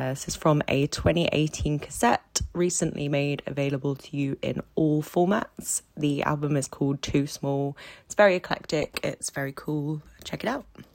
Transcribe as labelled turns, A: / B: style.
A: This is from a 2018 cassette, recently made available to you in all formats. The album is called Too Small. It's very eclectic, it's very cool. Check it out.